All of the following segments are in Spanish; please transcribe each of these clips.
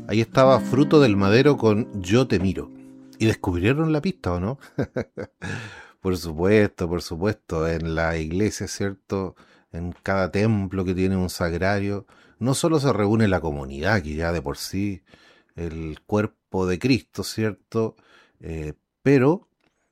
Ahí estaba Fruto del Madero con Yo te miro. ¿Y descubrieron la pista o no? Por supuesto, en la iglesia, ¿cierto? En cada templo que tiene un sagrario, no solo se reúne la comunidad, que ya de por sí, el cuerpo de Cristo, ¿cierto? Pero,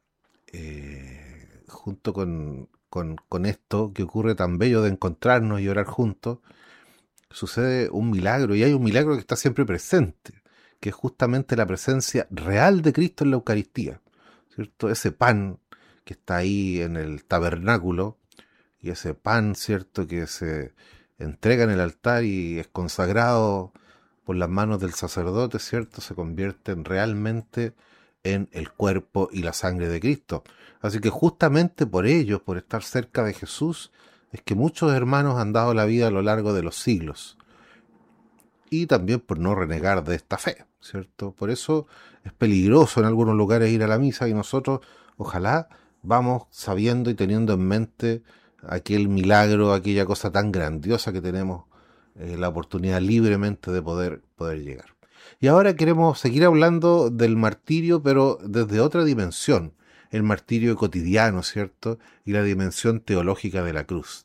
junto con esto que ocurre tan bello de encontrarnos y orar juntos, sucede un milagro, y hay un milagro que está siempre presente, que es justamente la presencia real de Cristo en la Eucaristía, ¿cierto? Ese pan que está ahí en el tabernáculo, y ese pan, ¿cierto?, que se entrega en el altar y es consagrado por las manos del sacerdote, ¿cierto?, se convierten realmente en el cuerpo y la sangre de Cristo. Así que justamente por ellos, por estar cerca de Jesús, es que muchos hermanos han dado la vida a lo largo de los siglos, y también por no renegar de esta fe, ¿cierto? Por eso es peligroso en algunos lugares ir a la misa, y nosotros ojalá vamos sabiendo y teniendo en mente aquel milagro, aquella cosa tan grandiosa que tenemos la oportunidad libremente de poder llegar. Y ahora queremos seguir hablando del martirio, pero desde otra dimensión, el martirio cotidiano, ¿cierto? Y la dimensión teológica de la cruz.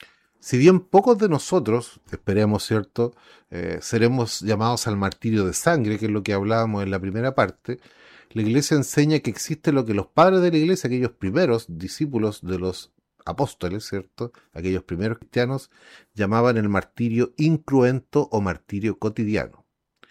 Si bien pocos de nosotros, esperemos, ¿cierto?, seremos llamados al martirio de sangre, que es lo que hablábamos en la primera parte, la Iglesia enseña que existe lo que los padres de la Iglesia, aquellos primeros discípulos de los apóstoles, ¿cierto?, aquellos primeros cristianos, llamaban el martirio incruento o martirio cotidiano.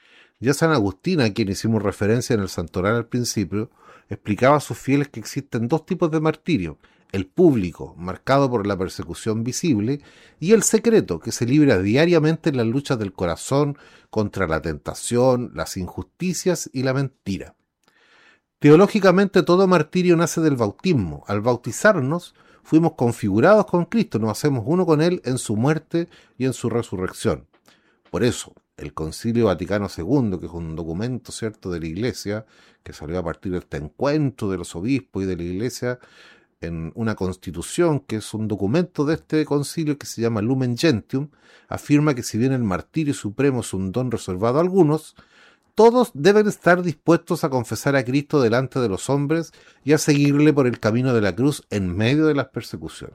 Ya San Agustín, a quien hicimos referencia en el Santoral al principio, explicaba a sus fieles que existen dos tipos de martirio: el público, marcado por la persecución visible, y el secreto, que se libra diariamente en las luchas del corazón contra la tentación, las injusticias y la mentira. Teológicamente, todo martirio nace del bautismo. Al bautizarnos, fuimos configurados con Cristo, nos hacemos uno con Él en su muerte y en su resurrección. Por eso, el Concilio Vaticano II, que es un documento, ¿cierto?, de la Iglesia, que salió a partir de este encuentro de los obispos y de la Iglesia, en una constitución, que es un documento de este concilio que se llama Lumen Gentium, afirma que si bien el martirio supremo es un don reservado a algunos, todos deben estar dispuestos a confesar a Cristo delante de los hombres y a seguirle por el camino de la cruz en medio de las persecuciones.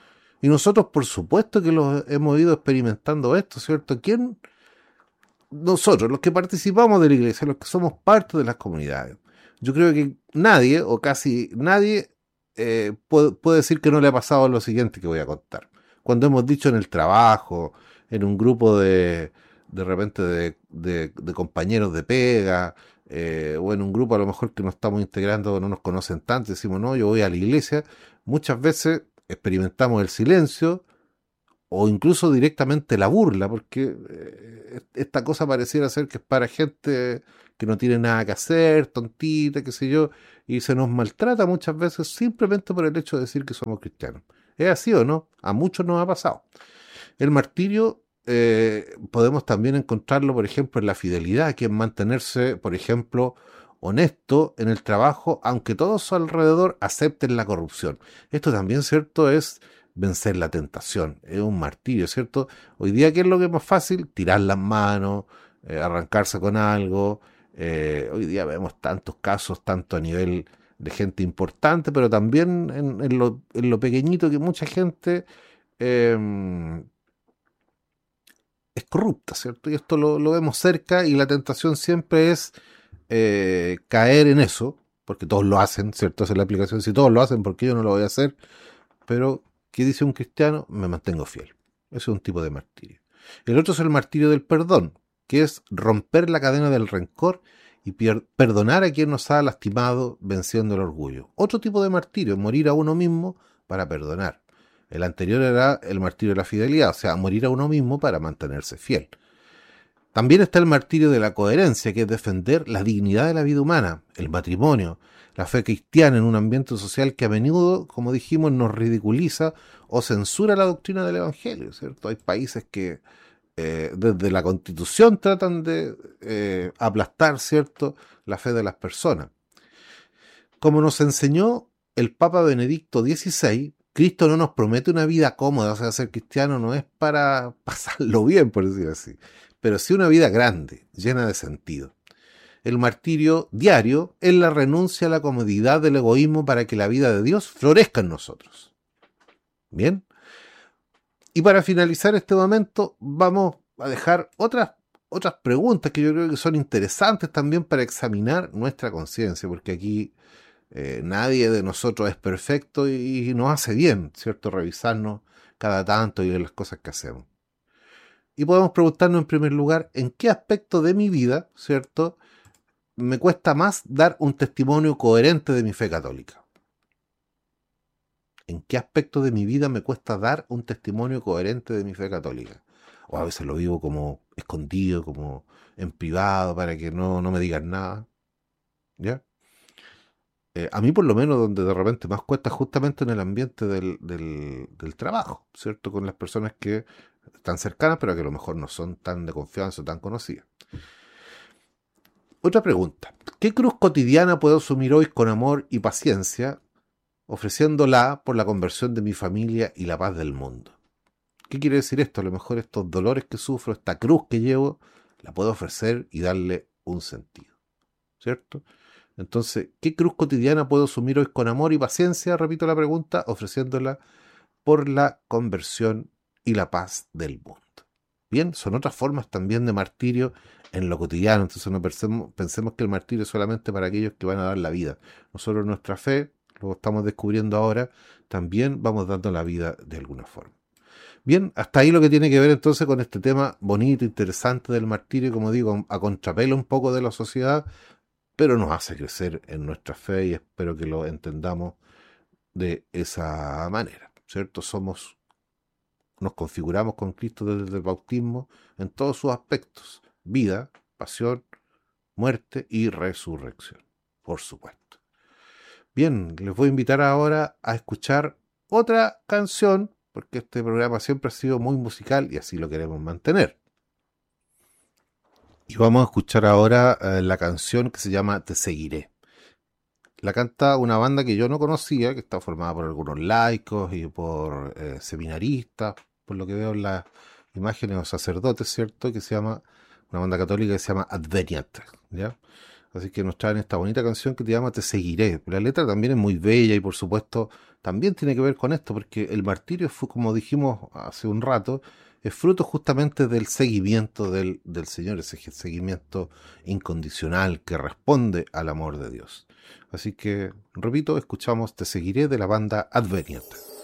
Y nosotros, por supuesto, que lo hemos ido experimentando esto, ¿cierto? ¿Quién? Nosotros, los que participamos de la iglesia, los que somos parte de las comunidades. Yo creo que nadie, o casi nadie, puede decir que no le ha pasado lo siguiente que voy a contar. Cuando hemos dicho en el trabajo, en un grupo de repente de compañeros de pega, o en un grupo a lo mejor que nos estamos integrando, no nos conocen tanto, decimos, no, yo voy a la iglesia, muchas veces experimentamos el silencio, o incluso directamente la burla, porque esta cosa pareciera ser que es para gente que no tiene nada que hacer, tontita, qué sé yo, y se nos maltrata muchas veces simplemente por el hecho de decir que somos cristianos. ¿Es así o no? A muchos nos ha pasado. El martirio podemos también encontrarlo, por ejemplo, en la fidelidad, que es mantenerse, por ejemplo, honesto en el trabajo, aunque todos a su alrededor acepten la corrupción. Esto también, ¿cierto?, es vencer la tentación. Es un martirio, ¿cierto? Hoy día, ¿qué es lo que es más fácil? Tirar las manos, arrancarse con algo. Hoy día vemos tantos casos, tanto a nivel de gente importante, pero también en lo pequeñito, que mucha gente eh, es corrupta, ¿cierto? Y esto lo vemos cerca, y la tentación siempre es caer en eso, porque todos lo hacen, ¿cierto? Esa es la aplicación. Si todos lo hacen, ¿por qué yo no lo voy a hacer? Pero, ¿qué dice un cristiano? Me mantengo fiel. Ese es un tipo de martirio. El otro es el martirio del perdón, que es romper la cadena del rencor y perdonar a quien nos ha lastimado, venciendo el orgullo. Otro tipo de martirio, morir a uno mismo para perdonar. El anterior era el martirio de la fidelidad, o sea, morir a uno mismo para mantenerse fiel. También está el martirio de la coherencia, que es defender la dignidad de la vida humana, el matrimonio, la fe cristiana en un ambiente social que a menudo, como dijimos, nos ridiculiza o censura la doctrina del Evangelio, ¿cierto? Hay países que desde la Constitución tratan de aplastar, ¿cierto?, la fe de las personas. Como nos enseñó el Papa Benedicto XVI, Cristo no nos promete una vida cómoda. O sea, ser cristiano no es para pasarlo bien, por decir así. pero sí una vida grande, llena de sentido. El martirio diario es la renuncia a la comodidad del egoísmo para que la vida de Dios florezca en nosotros. Bien. Y para finalizar este momento, vamos a dejar otras preguntas que yo creo que son interesantes también para examinar nuestra conciencia, porque aquí nadie de nosotros es perfecto y nos hace bien, ¿cierto? Revisarnos cada tanto y ver las cosas que hacemos. Y podemos preguntarnos en primer lugar, ¿en qué aspecto de mi vida, ¿cierto?, me cuesta más dar un testimonio coherente de mi fe católica? ¿En qué aspecto de mi vida me cuesta dar un testimonio coherente de mi fe católica? O a veces lo vivo como escondido, como en privado, para que no me digan nada. ¿Ya? A mí por lo menos donde de repente más cuesta justamente en el ambiente del trabajo, ¿cierto? Con las personas que están cercanas, pero que a lo mejor no son tan de confianza o tan conocidas. Otra pregunta. ¿Qué cruz cotidiana puedo asumir hoy con amor y paciencia, ofreciéndola por la conversión de mi familia y la paz del mundo? ¿Qué quiere decir esto? A lo mejor estos dolores que sufro, esta cruz que llevo, la puedo ofrecer y darle un sentido, ¿cierto? Entonces, ¿qué cruz cotidiana puedo asumir hoy con amor y paciencia? Repito la pregunta, ofreciéndola por la conversión y la paz del mundo. Bien, son otras formas también de martirio en lo cotidiano. Entonces no pensemos que el martirio es solamente para aquellos que van a dar la vida. Nosotros nuestra fe, lo estamos descubriendo ahora, también vamos dando la vida de alguna forma. Bien, hasta ahí lo que tiene que ver entonces con este tema bonito, interesante del martirio, como digo, a contrapelo un poco de la sociedad, pero nos hace crecer en nuestra fe y espero que lo entendamos de esa manera, ¿cierto? Nos configuramos con Cristo desde el bautismo en todos sus aspectos: vida, pasión, muerte y resurrección, por supuesto. Bien, les voy a invitar ahora a escuchar otra canción, porque este programa siempre ha sido muy musical y así lo queremos mantener. Y vamos a escuchar ahora la canción que se llama Te Seguiré. La canta una banda que yo no conocía, que está formada por algunos laicos y por seminaristas, por lo que veo en las imágenes, o sacerdotes, ¿cierto? Que se llama, una banda católica que se llama Adveniat, ¿ya? Así que nos traen esta bonita canción que te llama Te Seguiré. La letra también es muy bella y por supuesto también tiene que ver con esto, porque el martirio fue, como dijimos hace un rato, es fruto justamente del seguimiento del Señor, ese seguimiento incondicional que responde al amor de Dios. Así que, repito, escuchamos Te Seguiré de la banda Adveniat.